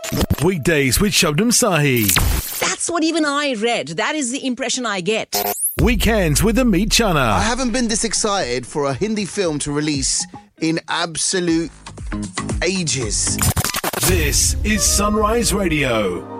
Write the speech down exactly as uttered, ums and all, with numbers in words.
Weekdays with Shabnam Sahi. That's what even I read. That is the impression I get. Weekends with Amit I Chana. haven't been this excited for a Hindi film to release in absolute ages. This is Sunrise Radio.